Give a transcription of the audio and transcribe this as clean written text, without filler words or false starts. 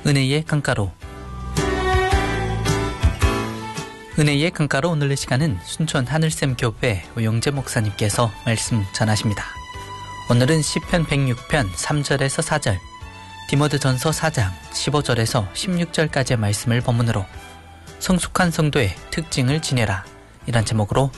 은혜의 강가로. 은혜의 강가로 오늘 이 시간은 순천 하늘샘 교회 오영재 목사님께서 말씀 전하십니다. 오늘은 시편 106편 3절에서 4절, 디모데전서 4장 15절에서 16절까지의 말씀을 본문으로 성숙한 성도의 특징을 지내라, 이란 제목으로